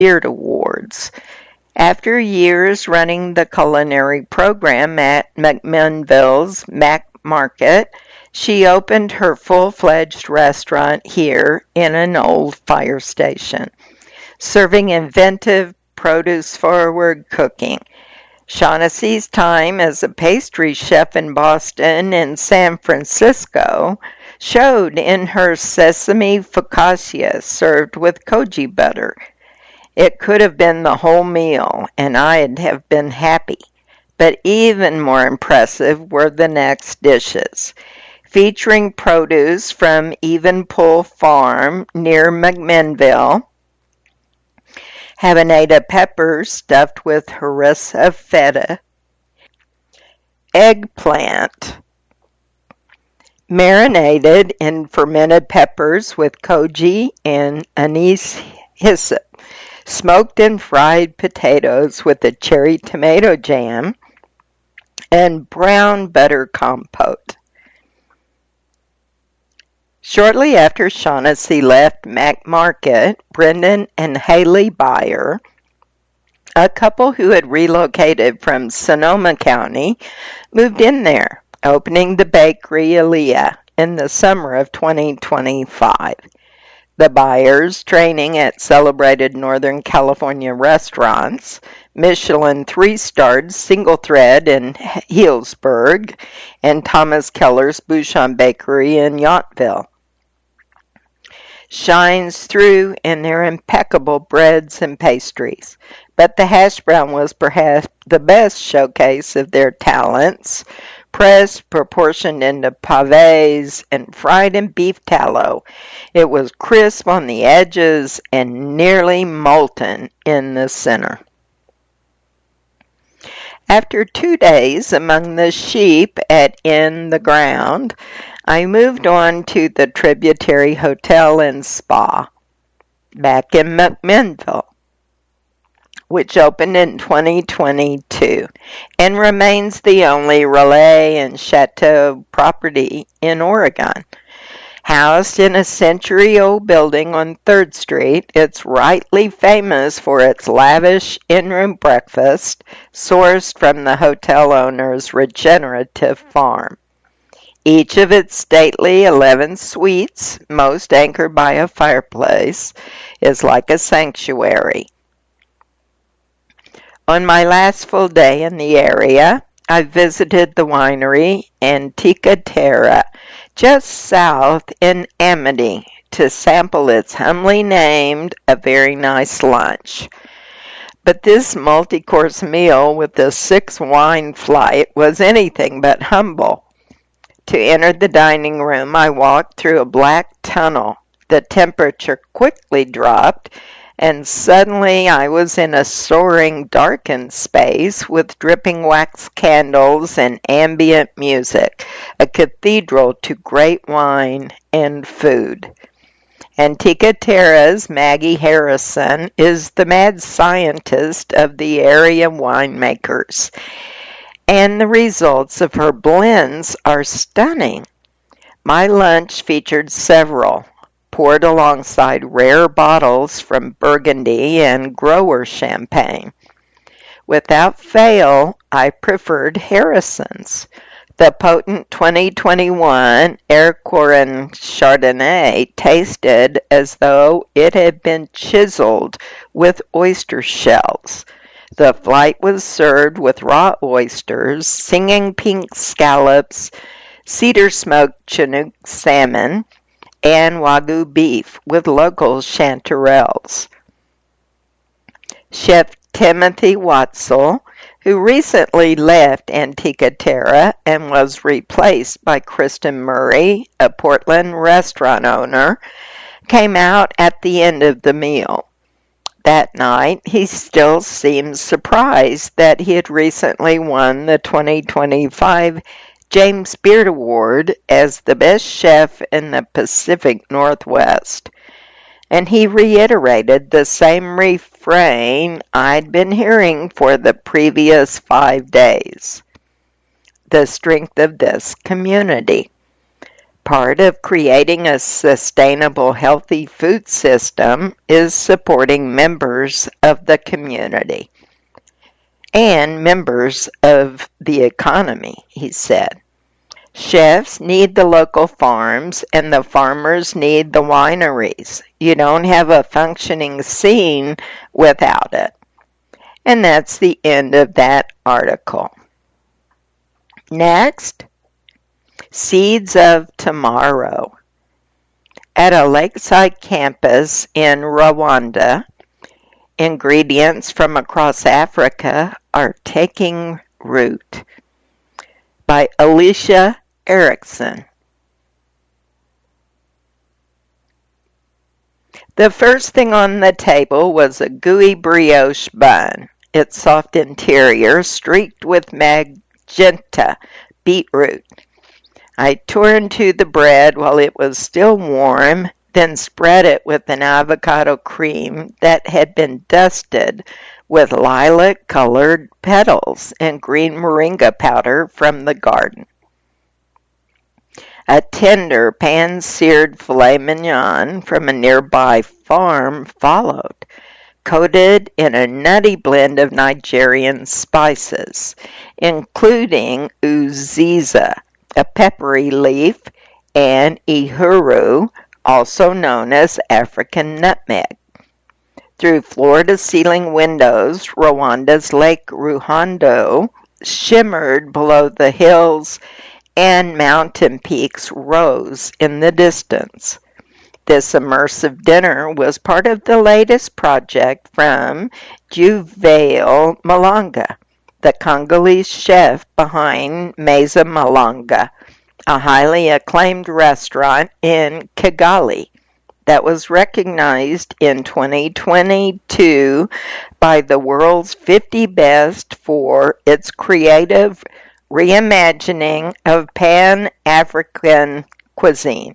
Beard Awards. After years running the culinary program at McMinnville's Mac Market, she opened her full-fledged restaurant here in an old fire station, serving inventive, produce-forward cooking. Shaughnessy's time as a pastry chef in Boston and San Francisco showed in her sesame focaccia served with koji butter. It could have been the whole meal, and I'd have been happy. But even more impressive were the next dishes, featuring produce from Evenpool Farm near McMinnville, habanero peppers stuffed with harissa feta, eggplant marinated in fermented peppers with koji and anise hyssop, smoked and fried potatoes with a cherry tomato jam, and brown butter compote. Shortly after Shaughnessy left Mac Market, Brendan and Haley Beyer, a couple who had relocated from Sonoma County, moved in there, opening the bakery Aaliyah in the summer of 2025. The Beyers, training at celebrated Northern California restaurants, Michelin 3-starred Single Thread in Healdsburg, and Thomas Keller's Bouchon Bakery in Yountville, shines through in their impeccable breads and pastries. But the hash brown was perhaps the best showcase of their talents, pressed, proportioned into pavés, and fried in beef tallow. It was crisp on the edges and nearly molten in the center. After 2 days among the sheep at In the Ground, I moved on to the Tributary Hotel and Spa back in McMinnville, which opened in 2022 and remains the only Relais and Chateau property in Oregon. Housed in a century-old building on 3rd Street, it's rightly famous for its lavish in-room breakfast sourced from the hotel owner's regenerative farm. Each of its stately 11 suites, most anchored by a fireplace, is like a sanctuary. On my last full day in the area, I visited the winery Antica Terra, just south in Amity, to sample its humbly named A Very Nice Lunch. But this multi-course meal with the 6-wine flight was anything but humble. To enter the dining room, I walked through a black tunnel. The temperature quickly dropped, and suddenly I was in a soaring, darkened space with dripping wax candles and ambient music, a cathedral to great wine and food. Antica Terra's Maggie Harrison is the mad scientist of the area winemakers, and the results of her blends are stunning. My lunch featured several, poured alongside rare bottles from Burgundy and grower champagne. Without fail, I preferred Harrison's. The potent 2021 Erkoren Chardonnay tasted as though it had been chiseled with oyster shells. The flight was served with raw oysters, singing pink scallops, cedar-smoked Chinook salmon, and Wagyu beef with local chanterelles. Chef Timothy Watzel, who recently left Antica Terra and was replaced by Kristen Murray, a Portland restaurant owner, came out at the end of the meal. That night, he still seemed surprised that he had recently won the 2025 James Beard Award as the best chef in the Pacific Northwest. And he reiterated the same refrain I'd been hearing for the previous 5 days. The strength of this community. Part of creating a sustainable, healthy food system is supporting members of the community and members of the economy, he said. Chefs need the local farms, and the farmers need the wineries. You don't have a functioning scene without it. And that's the end of that article. Next, Seeds of Tomorrow. At a lakeside campus in Rwanda, ingredients from across Africa are taking root. By Alicia Erickson. The first thing on the table was a gooey brioche bun, its soft interior streaked with magenta beetroot. I tore into the bread while it was still warm, then spread it with an avocado cream that had been dusted with lilac-colored petals and green moringa powder from the garden. A tender pan-seared filet mignon from a nearby farm followed, coated in a nutty blend of Nigerian spices, including uziza, a peppery leaf, and ihuru, also known as African nutmeg. Through floor-to-ceiling windows, Rwanda's Lake Ruhondo shimmered below the hills, and mountain peaks rose in the distance. This immersive dinner was part of the latest project from Juvail Malanga, the Congolese chef behind Meza Malanga, a highly acclaimed restaurant in Kigali that was recognized in 2022 by the world's 50 best for its creative reimagining of Pan-African cuisine.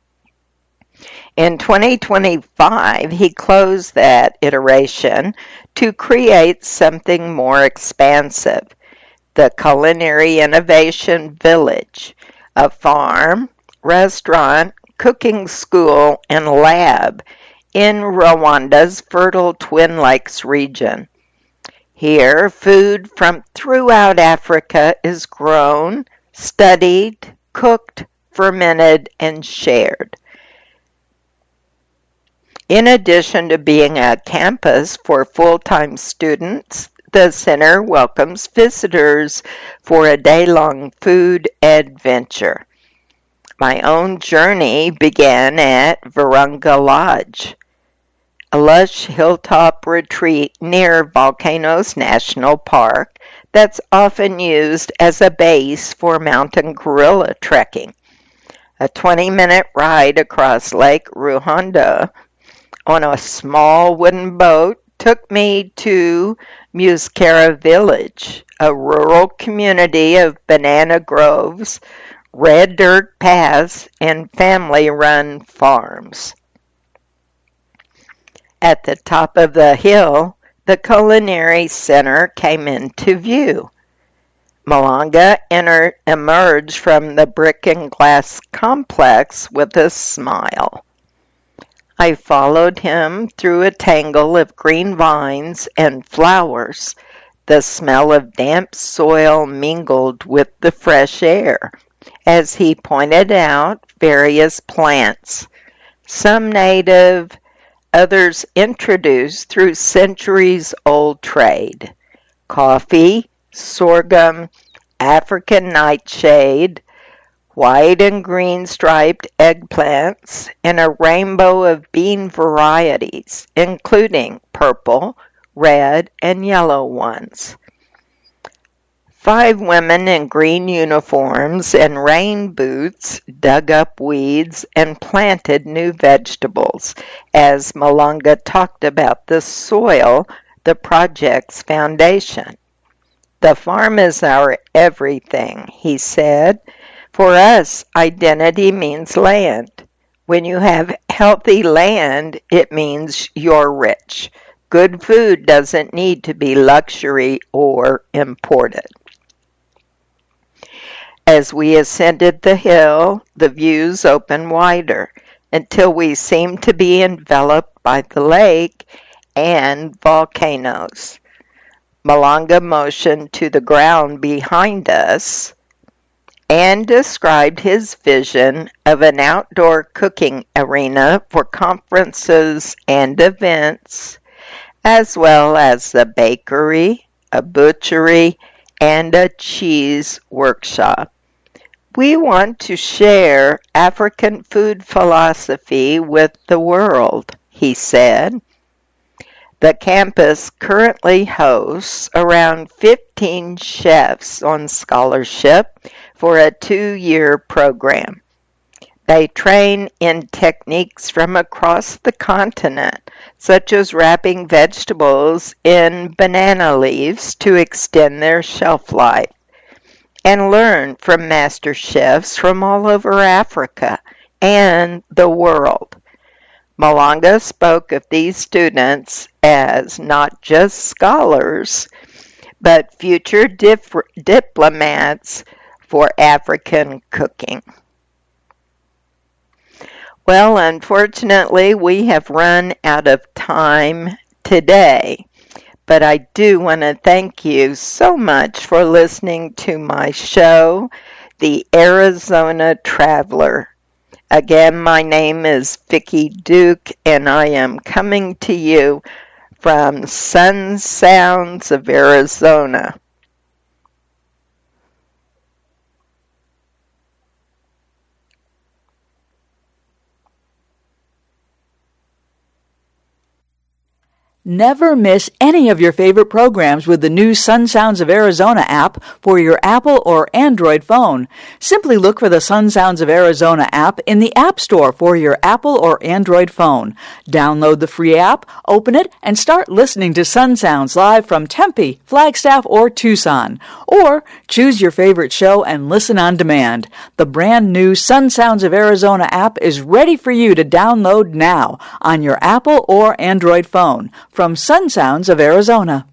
In 2025, he closed that iteration to create something more expansive, the Culinary Innovation Village, a farm, restaurant, cooking school, and lab in Rwanda's fertile Twin Lakes region. Here, food from throughout Africa is grown, studied, cooked, fermented, and shared. In addition to being a campus for full-time students, the center welcomes visitors for a day-long food adventure. My own journey began at Virunga Lodge, a lush hilltop retreat near Volcanoes National Park that's often used as a base for mountain gorilla trekking. A 20-minute ride across Lake Ruhondo on a small wooden boat took me to Muskera Village, a rural community of banana groves, red dirt paths, and family-run farms. At the top of the hill, the Culinary Center came into view. Malanga emerged from the brick and glass complex with a smile. I followed him through a tangle of green vines and flowers. The smell of damp soil mingled with the fresh air as he pointed out various plants, some native, others introduced through centuries-old trade: coffee, sorghum, African nightshade, white and green striped eggplants, and a rainbow of bean varieties, including purple, red, and yellow ones. 5 women in green uniforms and rain boots dug up weeds and planted new vegetables as Malanga talked about the soil, the project's foundation. The farm is our everything, he said. For us, identity means land. When you have healthy land, it means you're rich. Good food doesn't need to be luxury or imported. As we ascended the hill, the views opened wider until we seemed to be enveloped by the lake and volcanoes. Malanga motioned to the ground behind us and described his vision of an outdoor cooking arena for conferences and events, as well as a bakery, a butchery, and a cheese workshop. We want to share African food philosophy with the world, he said. The campus currently hosts around 15 chefs on scholarship for a 2-year program. They train in techniques from across the continent, such as wrapping vegetables in banana leaves to extend their shelf life, and learn from master chefs from all over Africa and the world. Malanga spoke of these students as not just scholars, but future diplomats for African cooking. Well, unfortunately, we have run out of time today, but I do want to thank you so much for listening to my show, The Arizona Traveler. Again, my name is Vicki Duke, and I am coming to you from Sun Sounds of Arizona. Never miss any of your favorite programs with the new Sun Sounds of Arizona app for your Apple or Android phone. Simply look for the Sun Sounds of Arizona app in the App Store for your Apple or Android phone. Download the free app, open it, and start listening to Sun Sounds live from Tempe, Flagstaff, or Tucson. Or choose your favorite show and listen on demand. The brand new Sun Sounds of Arizona app is ready for you to download now on your Apple or Android phone. From Sun Sounds of Arizona.